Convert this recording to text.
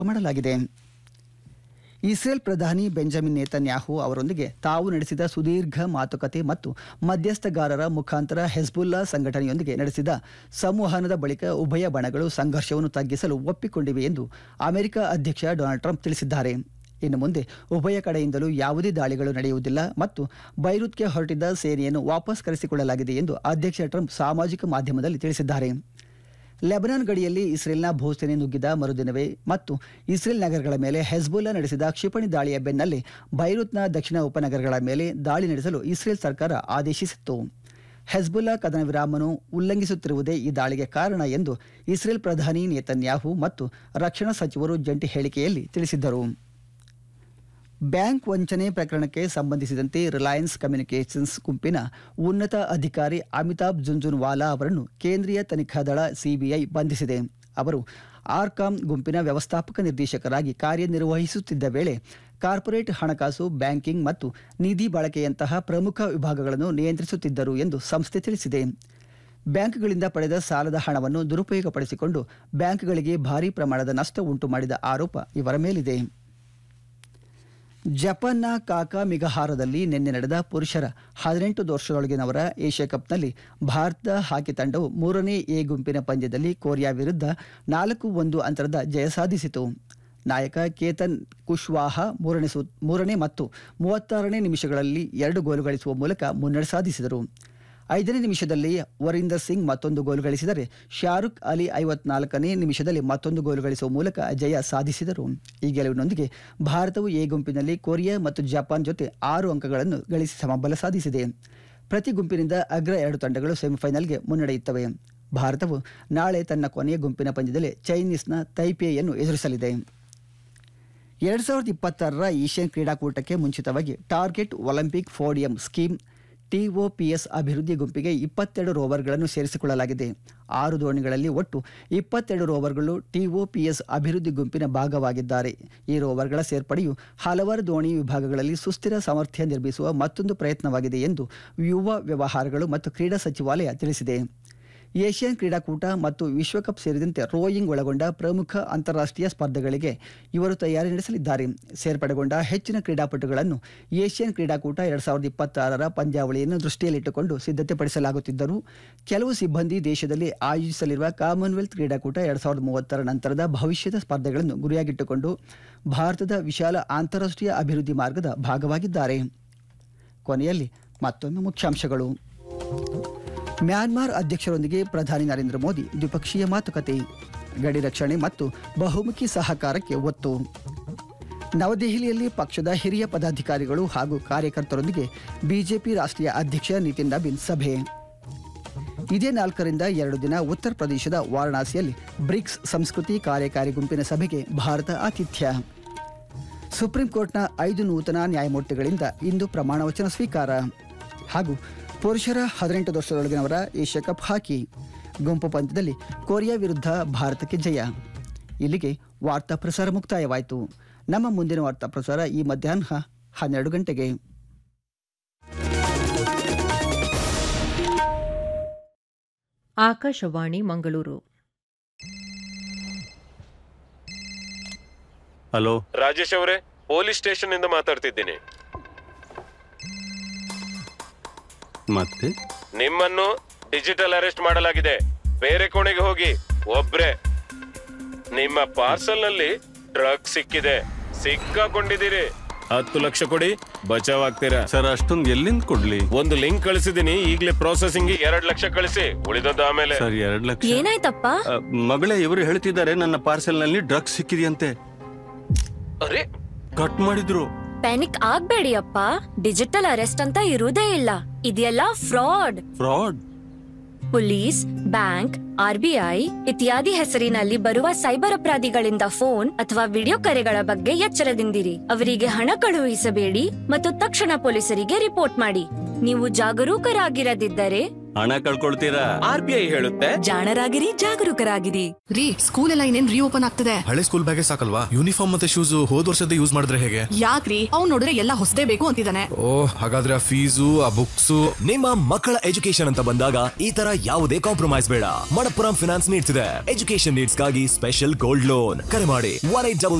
ಮಾಡಲಾಗಿದೆ. ಇಸ್ರೇಲ್ ಪ್ರಧಾನಿ Benjamin Netanyahu ಅವರೊಂದಿಗೆ ತಾವು ನಡೆಸಿದ ಸುದೀರ್ಘ ಮಾತುಕತೆ ಮತ್ತು ಮಧ್ಯಸ್ಥಗಾರರ ಮುಖಾಂತರ ಹೆಜ್ಬುಲ್ಲಾ ಸಂಘಟನೆಯೊಂದಿಗೆ ನಡೆಸಿದ ಸಂವಹನದ ಬಳಿಕ ಉಭಯ ಬಣಗಳು ಸಂಘರ್ಷವನ್ನು ತಗ್ಗಿಸಲು ಒಪ್ಪಿಕೊಂಡಿವೆ ಎಂದು ಅಮೆರಿಕ ಅಧ್ಯಕ್ಷ ಡೊನಾಲ್ಡ್ ಟ್ರಂಪ್ ತಿಳಿಸಿದ್ದಾರೆ. ಇನ್ನು ಮುಂದೆ ಉಭಯ ಕಡೆಯಿಂದಲೂ ಯಾವುದೇ ದಾಳಿಗಳು ನಡೆಯುವುದಿಲ್ಲ ಮತ್ತು ಬೈರುತ್ಗೆ ಹೊರಟಿದ್ದ ಸೇನೆಯನ್ನು ವಾಪಸ್ ಕರೆಸಿಕೊಳ್ಳಲಾಗಿದೆ ಎಂದು ಅಧ್ಯಕ್ಷ ಟ್ರಂಪ್ ಸಾಮಾಜಿಕ ಮಾಧ್ಯಮದಲ್ಲಿ ತಿಳಿಸಿದ್ದಾರೆ. ಲೆಬನಾನ್ ಗಡಿಯಲ್ಲಿ ಇಸ್ರೇಲ್ನ ಭೂಸೇನೆ ನುಗ್ಗಿದ ಮರುದಿನವೇ ಮತ್ತು ಇಸ್ರೇಲ್ ನಗರಗಳ ಮೇಲೆ ಹೆಜ್ಬುಲ್ಲಾ ನಡೆಸಿದ ಕ್ಷಿಪಣಿ ದಾಳಿಯ ಬೆನ್ನಲ್ಲೇ ಬೈರುತ್ನ ದಕ್ಷಿಣ ಉಪನಗರಗಳ ಮೇಲೆ ದಾಳಿ ನಡೆಸಲು ಇಸ್ರೇಲ್ ಸರ್ಕಾರ ಆದೇಶಿಸಿತ್ತು. ಹೆಜ್ಬುಲ್ಲಾ ಕದನ ವಿರಾಮವನ್ನು ಉಲ್ಲಂಘಿಸುತ್ತಿರುವುದೇ ಈ ದಾಳಿಗೆ ಕಾರಣ ಎಂದು ಇಸ್ರೇಲ್ ಪ್ರಧಾನಿ ನೇತನ್ಯಾಹು ಮತ್ತು ರಕ್ಷಣಾ ಸಚಿವರು ಜಂಟಿ ಹೇಳಿಕೆಯಲ್ಲಿ ತಿಳಿಸಿದ್ದರು. ಬ್ಯಾಂಕ್ ವಂಚನೆ ಪ್ರಕರಣಕ್ಕೆ ಸಂಬಂಧಿಸಿದಂತೆ ರಿಲಯನ್ಸ್ ಕಮ್ಯುನಿಕೇಷನ್ಸ್ ಗುಂಪಿನ ಉನ್ನತ ಅಧಿಕಾರಿ ಅಮಿತಾಬ್ ಜುಂಜುನ್ವಾಲಾ ಅವರನ್ನು ಕೇಂದ್ರೀಯ ತನಿಖಾ ದಳ ಸಿಬಿಐ ಬಂಧಿಸಿದೆ. ಅವರು ಆರ್ಕಾಮ್ ಗುಂಪಿನ ವ್ಯವಸ್ಥಾಪಕ ನಿರ್ದೇಶಕರಾಗಿ ಕಾರ್ಯನಿರ್ವಹಿಸುತ್ತಿದ್ದ ವೇಳೆ ಕಾರ್ಪೊರೇಟ್ ಹಣಕಾಸು, ಬ್ಯಾಂಕಿಂಗ್ ಮತ್ತು ನಿಧಿ ಬಳಕೆಯಂತಹ ಪ್ರಮುಖ ವಿಭಾಗಗಳನ್ನು ನಿಯಂತ್ರಿಸುತ್ತಿದ್ದರು ಎಂದು ಸಂಸ್ಥೆ ತಿಳಿಸಿದೆ. ಬ್ಯಾಂಕ್ಗಳಿಂದ ಪಡೆದ ಸಾಲದ ಹಣವನ್ನು ದುರುಪಯೋಗಪಡಿಸಿಕೊಂಡು ಬ್ಯಾಂಕ್ಗಳಿಗೆ ಭಾರೀ ಪ್ರಮಾಣದ ನಷ್ಟ ಉಂಟು ಮಾಡಿದ ಆರೋಪ ಇವರ ಮೇಲಿದೆ. ಜಪಾನ್ನ ಕಾಕಾಮಿಗಹಾರದಲ್ಲಿ ನಿನ್ನೆ ನಡೆದ ಪುರುಷರ 18 ವರ್ಷದೊಳಗಿನವರ ಏಷ್ಯಾ ಕಪ್ನಲ್ಲಿ ಭಾರತ ಹಾಕಿ ತಂಡವು 3ನೇ ಎ ಗುಂಪಿನ ಪಂದ್ಯದಲ್ಲಿ ಕೊರಿಯಾ ವಿರುದ್ಧ 4-1 ಅಂತರದ ಜಯ ಸಾಧಿಸಿತು. ನಾಯಕ ಕೇತನ್ ಕುಶ್ವಾಹಾ 3ನೇ ಮತ್ತು 36ನೇ ನಿಮಿಷಗಳಲ್ಲಿ 2 ಗೋಲು ಗಳಿಸುವ ಮೂಲಕ ಮುನ್ನಡೆ ಸಾಧಿಸಿದರು. 5ನೇ ನಿಮಿಷದಲ್ಲಿ ವರೀಂದರ್ ಸಿಂಗ್ ಮತ್ತೊಂದು ಗೋಲು ಗಳಿಸಿದರೆ ಶಾರುಖ್ ಅಲಿ 54ನೇ ನಿಮಿಷದಲ್ಲಿ ಮತ್ತೊಂದು ಗೋಲು ಗಳಿಸುವ ಮೂಲಕ ಜಯ ಸಾಧಿಸಿದರು. ಈ ಗೆಲುವಿನೊಂದಿಗೆ ಭಾರತವು ಎ ಗುಂಪಿನಲ್ಲಿ ಕೊರಿಯಾ ಮತ್ತು ಜಪಾನ್ ಜೊತೆ 6 ಅಂಕಗಳನ್ನು ಗಳಿಸಿ ಸಮಬಲ ಸಾಧಿಸಿದೆ. ಪ್ರತಿ ಗುಂಪಿನಿಂದ ಅಗ್ರ 2 ತಂಡಗಳು ಸೆಮಿಫೈನಲ್ಗೆ ಮುನ್ನಡೆಯುತ್ತವೆ. ಭಾರತವು ನಾಳೆ ತನ್ನ ಕೊನೆಯ ಗುಂಪಿನ ಪಂದ್ಯದಲ್ಲಿ ಚೈನೀಸ್ನ ತೈಪೇಯನ್ನು ಎದುರಿಸಲಿದೆ. 2026ರ ಏಷ್ಯನ್ ಕ್ರೀಡಾಕೂಟಕ್ಕೆ ಮುಂಚಿತವಾಗಿ target Olympic podium scheme TOPS ಅಭಿವೃದ್ಧಿ ಗುಂಪಿಗೆ 22 ರೋವರ್ಗಳನ್ನು ಸೇರಿಸಿಕೊಳ್ಳಲಾಗಿದೆ. 6 ದೋಣಿಗಳಲ್ಲಿ ಒಟ್ಟು 22 ರೋವರ್ಗಳು TOPS ಅಭಿವೃದ್ಧಿ ಗುಂಪಿನ ಭಾಗವಾಗಿದ್ದಾರೆ. ಈ ರೋವರ್ಗಳ ಸೇರ್ಪಡೆಯು ಹಲವಾರು ದೋಣಿ ವಿಭಾಗಗಳಲ್ಲಿ ಸುಸ್ಥಿರ ಸಾಮರ್ಥ್ಯ ನಿರ್ಮಿಸುವ ಮತ್ತೊಂದು ಪ್ರಯತ್ನವಾಗಿದೆ ಎಂದು ಯುವ ವ್ಯವಹಾರಗಳು ಮತ್ತು ಕ್ರೀಡಾ ಸಚಿವಾಲಯ ತಿಳಿಸಿದೆ. ಏಷ್ಯನ್ ಕ್ರೀಡಾಕೂಟ ಮತ್ತು ವಿಶ್ವಕಪ್ ಸೇರಿದಂತೆ ರೋಯಿಂಗ್ ಒಳಗೊಂಡ ಪ್ರಮುಖ ಅಂತಾರಾಷ್ಟ್ರೀಯ ಸ್ಪರ್ಧೆಗಳಿಗೆ ಇವರು ತಯಾರಿ ನಡೆಸಲಿದ್ದಾರೆ. ಸೇರ್ಪಡೆಗೊಂಡ ಹೆಚ್ಚಿನ ಕ್ರೀಡಾಪಟುಗಳನ್ನು ಏಷ್ಯನ್ ಕ್ರೀಡಾಕೂಟ 2026ರ ಪಂದ್ಯಾವಳಿಯನ್ನು ದೃಷ್ಟಿಯಲ್ಲಿಟ್ಟುಕೊಂಡು ಸಿದ್ಧತೆ ಪಡಿಸಲಾಗುತ್ತಿದ್ದರೂ ಕೆಲವು ಸಿಬ್ಬಂದಿ ದೇಶದಲ್ಲಿ ಆಯೋಜಿಸಲಿರುವ ಕಾಮನ್ವೆಲ್ತ್ ಕ್ರೀಡಾಕೂಟ 2030ರ ನಂತರದ ಭವಿಷ್ಯದ ಸ್ಪರ್ಧೆಗಳನ್ನು ಗುರಿಯಾಗಿಟ್ಟುಕೊಂಡು ಭಾರತದ ವಿಶಾಲ ಅಂತಾರಾಷ್ಟ್ರೀಯ ಅಭಿವೃದ್ಧಿ ಮಾರ್ಗದ ಭಾಗವಾಗಿದ್ದಾರೆ. ಕೊನೆಯಲ್ಲಿ ಮತ್ತೊಮ್ಮೆ ಮುಖ್ಯಾಂಶಗಳು. ಮ್ಯಾನ್ಮಾರ್ ಅಧ್ಯಕ್ಷರೊಂದಿಗೆ ಪ್ರಧಾನಿ ನರೇಂದ್ರ ಮೋದಿ ದ್ವಿಪಕ್ಷೀಯ ಮಾತುಕತೆ, ಗಡಿ ರಕ್ಷಣೆ ಮತ್ತು ಬಹುಮುಖಿ ಸಹಕಾರಕ್ಕೆ ಒತ್ತು. ನವದೆಹಲಿಯಲ್ಲಿ ಪಕ್ಷದ ಹಿರಿಯ ಪದಾಧಿಕಾರಿಗಳು ಹಾಗೂ ಕಾರ್ಯಕರ್ತರೊಂದಿಗೆ ಬಿಜೆಪಿ ರಾಷ್ಟ್ರೀಯ ಅಧ್ಯಕ್ಷ ನಿತಿನ್ ನಬೀನ್ ಸಭೆ. ಇದೇ 4ರಿಂದ 2 ದಿನ ಉತ್ತರ ಪ್ರದೇಶದ ವಾರಣಾಸಿಯಲ್ಲಿ ಬ್ರಿಕ್ಸ್ ಸಂಸ್ಕೃತಿ ಕಾರ್ಯಕಾರಿ ಗುಂಪಿನ ಸಭೆಗೆ ಭಾರತ ಆತಿಥ್ಯ. ಸುಪ್ರೀಂ ಕೋರ್ಟ್ನ 5 ನೂತನ ನ್ಯಾಯಮೂರ್ತಿಗಳಿಂದ ಇಂದು ಪ್ರಮಾಣವಚನ ಸ್ವೀಕಾರ. ಹಾಗೂ ಪುರುಷರ 18 ವರ್ಷದೊಳಗಿನವರ ಏಷ್ಯಾ ಕಪ್ ಹಾಕಿ ಗುಂಪು ಪಂದ್ಯದಲ್ಲಿ ಕೊರಿಯಾ ವಿರುದ್ಧ ಭಾರತಕ್ಕೆ ಜಯ. ಇಲ್ಲಿಗೆ ವಾರ್ತಾ ಪ್ರಸಾರ ಮುಕ್ತಾಯವಾಯಿತು. ನಮ್ಮ ಮುಂದಿನ ವಾರ್ತಾ ಪ್ರಸಾರ ಈ ಮಧ್ಯಾಹ್ನ 12 ಗಂಟೆಗೆ. ಆಕಾಶವಾಣಿ ಮಂಗಳೂರು. ಹಲೋ ರಾಜೇಶ್ ಅವರೇ, ಪೊಲೀಸ್ ಸ್ಟೇಷನ್ ಇಂದ ಮಾತಾಡ್ತಿದ್ದೀನಿ. ಮತ್ತೆ ನಿಮ್ಮನ್ನು ಡಿಜಿಟಲ್ ಅರೆಸ್ಟ್ ಮಾಡಲಾಗಿದೆ. ಬೇರೆ ಕೋಣೆಗೆ ಹೋಗಿ. ಒಬ್ರೆ. ನಿಮ್ಮ ಪಾರ್ಸಲ್ ನಲ್ಲಿ ಡ್ರಗ್ ಸಿಕ್ಕಿದೆ. ಸಿಕ್ಕಾಕೊಂಡಿದ್ದೀರಿ. 10 ಲಕ್ಷ ಕೊಡಿ, ಬಚಾವ್ ಆಗ್ತೀರಾ. ಸರ್, ಅಷ್ಟೊಂದು ಎಲ್ಲಿಂದ ಕೊಡ್ಲಿ? ಒಂದು ಲಿಂಕ್ ಕಳಿಸಿದೀನಿ, ಈಗಲೇ ಪ್ರೊಸೆಸಿಂಗ್ 2 ಲಕ್ಷ ಕಳಿಸಿ, ಉಳಿದದ್ದು ಆಮೇಲೆ. ಸರ್, 2 ಲಕ್ಷ ಏನಾಯ್ತಪ್ಪ? ಮಗಳೇ, ಇವರು ಹೇಳ್ತಿದ್ದಾರೆ ನನ್ನ ಪಾರ್ಸೆಲ್ ನಲ್ಲಿ ಡ್ರಗ್ಸ್ ಸಿಕ್ಕಿದೆಯಂತೆ. ಅರೆ, ಕಟ್ ಮಾಡಿದ್ರು. ಪ್ಯಾನಿಕ್ ಆಗ್ಬೇಡಿ ಅಪ್ಪ, ಡಿಜಿಟಲ್ ಅರೆಸ್ಟ್ ಅಂತ ಇರುವುದೇ ಇಲ್ಲ. ಇದೆಲ್ಲ ಫ್ರಾಡ್. ಪೊಲೀಸ್, ಬ್ಯಾಂಕ್, RBI ಇತ್ಯಾದಿ ಹೆಸರಿನಲ್ಲಿ ಬರುವ ಸೈಬರ್ ಅಪರಾಧಿಗಳಿಂದ ಫೋನ್ ಅಥವಾ ವಿಡಿಯೋ ಕರೆಗಳ ಬಗ್ಗೆ ಎಚ್ಚರದಿಂದಿರಿ. ಅವರಿಗೆ ಹಣ ಕಳುಹಿಸಬೇಡಿ ಮತ್ತು ತಕ್ಷಣ ಪೊಲೀಸರಿಗೆ ರಿಪೋರ್ಟ್ ಮಾಡಿ. ನೀವು ಜಾಗರೂಕರಾಗಿರದಿದ್ದರೆ ಹಣ ಕಳ್ಕೊಳ್ತೀರಾ. RBI ಹೇಳುತ್ತೆ ಜಾಣರಾಗಿರಿ, ಜಾಗರೂಕರಾಗಿರಿ. ರೀ, ಸ್ಕೂಲ್ ಎಲ್ಲ ಇನ್ನೇನ್ ರೀಓಪನ್ ಆಗ್ತದೆ. ಹಳೆ ಸ್ಕೂಲ್ ಬ್ಯಾಗೇ ಸಾಕಲ್ವಾ? ಯೂನಿಫಾರ್ಮ್ ಮತ್ತೆ ಶೂಸ್ ಹೋದ್ ವರ್ಷದ ಯೂಸ್ ಮಾಡಿದ್ರೆ ಹೇಗೆ? ಯಾಕ್ರಿ, ಅವ್ನು ನೋಡಿದ್ರೆ ಎಲ್ಲ ಹೊಸದೇ ಬೇಕು ಅಂತಿದ್ದಾನೆ. ಓ, ಹಾಗಾದ್ರೆ ಆ ಫೀಸು, ಆ ಬುಕ್ಸ್. ನಿಮ್ಮ ಮಕ್ಕಳ ಎಜುಕೇಶನ್ ಅಂತ ಬಂದಾಗ ಈ ತರ ಯಾವುದೇ ಕಾಂಪ್ರಮೈಸ್ ಬೇಡ. ಮಣಪ್ಪುರಂ ಫಿನಾನ್ಸ್ ನೀಡ್ಸ್ ಇದೆ ಎಜುಕೇಶನ್ ನೀಡ್ಸ್ ಗಾಗಿ ಸ್ಪೆಷಲ್ ಗೋಲ್ಡ್ ಲೋನ್. ಕರೆ ಮಾಡಿ 1800